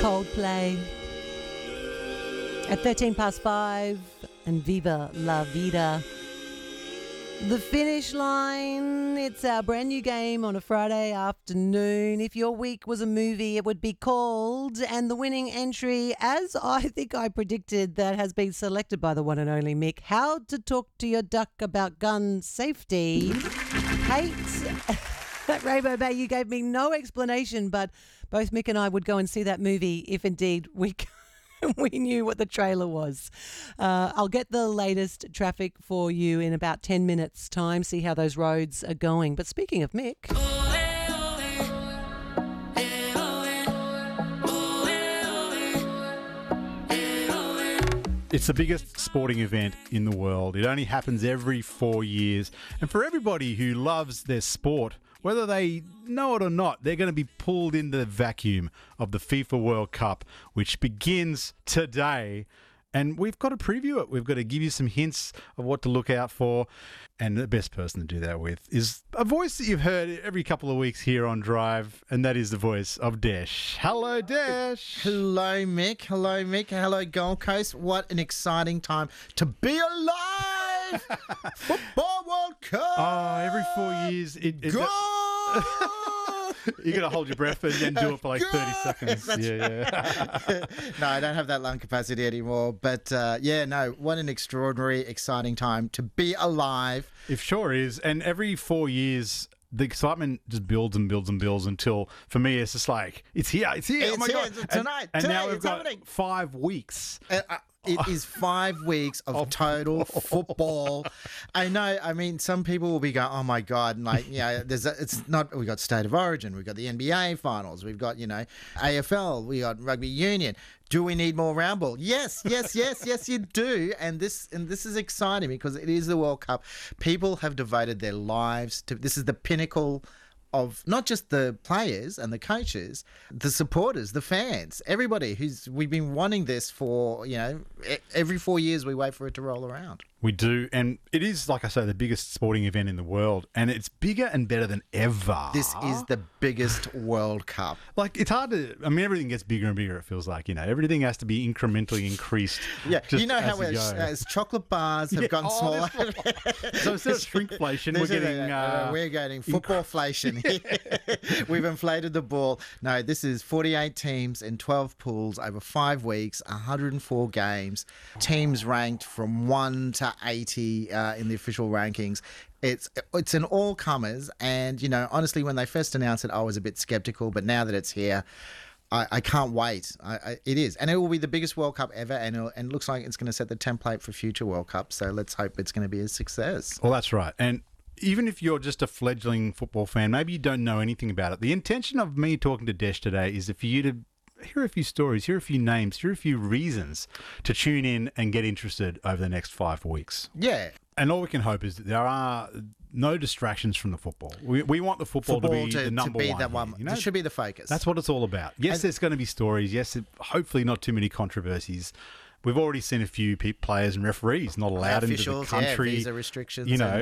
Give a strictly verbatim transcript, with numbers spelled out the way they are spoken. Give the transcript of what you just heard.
Coldplay at thirteen past five and Viva La Vida. The finish line, it's our brand new game on a Friday afternoon. If your week was a movie, it would be called, and the winning entry, as I think I predicted, that has been selected by the one and only Mick, How to Talk to Your Duck About Gun Safety. Kate at Rainbow Bay, you gave me no explanation, but both Mick and I would go and see that movie if indeed we we knew what the trailer was. Uh, I'll get the latest traffic for you in about ten minutes' time, see how those roads are going. But speaking of Mick... It's the biggest sporting event in the world. It only happens every four years. And for everybody who loves their sport, whether they know it or not, they're going to be pulled into the vacuum of the FIFA World Cup, which begins today. And we've got to preview it. We've got to give you some hints of what to look out for. And the best person to do that with is a voice that you've heard every couple of weeks here on Drive, and that is the voice of Desh. Hello, Desh. Hello, Mick. Hello, Mick. Hello, Gold Coast. What an exciting time to be alive! Football World Cup! Oh, every four years. It, it, Go! You're going to hold your breath and then do it for like thirty seconds. That's yeah, yeah. No, I don't have that lung capacity anymore. But uh, yeah, no, what an extraordinary, exciting time to be alive. It sure is. And every four years, the excitement just builds and builds and builds until, for me, it's just like, it's here, it's here. It's oh my here, God. it's tonight, And, and today, now we've it's got happening. five weeks. Uh, uh, It is five weeks of total football. I know. I mean, some people will be going, "Oh my God!" And like, you know, there's a, it's not. We got State of Origin. We've got the N B A finals. We've got you know A F L. We got rugby union. Do we need more round ball? Yes, yes, yes, yes. You do. And this and this is exciting because it is the World Cup. People have devoted their lives to. This is the pinnacle of not just the players and the coaches, the supporters, the fans, everybody who's we've been wanting this for, you know, every four years we wait for it to roll around. We do. And it is, like I say, the biggest sporting event in the world. And it's bigger and better than ever. This is the biggest World Cup. Like, it's hard to, I mean, everything gets bigger and bigger, it feels like, you know, everything has to be incrementally increased. Yeah, just you know how as, as, as chocolate bars have Yeah, gotten oh, smaller. So instead of shrinkflation, we're This is getting... a- Uh, we're getting footballflation. We've inflated the ball. No, this is forty-eight teams in twelve pools over five weeks, one hundred four games. Teams ranked from one to eighty uh, in the official rankings. It's it's an all-comers, and, you know, honestly, when they first announced it, I was a bit skeptical, but now that it's here, I, I can't wait. I, I, it is. And it will be the biggest World Cup ever, and, it'll, and it looks like it's going to set the template for future World Cups, so let's hope it's going to be a success. Well, that's right. And even if you're just a fledgling football fan, maybe you don't know anything about it, the intention of me talking to Desh today is for you to hear a few stories, hear a few names, hear a few reasons to tune in and get interested over the next five weeks. Yeah. And all we can hope is that there are no distractions from the football. We, we want the football, Football to be to, the number to be one. that here, one. you know? It should be the focus. That's what it's all about. Yes, And- there's going to be stories. Yes, it, hopefully not too many controversies. We've already seen a few pe- players and referees not allowed into the Officials, country. yeah, visa restrictions. You know, and-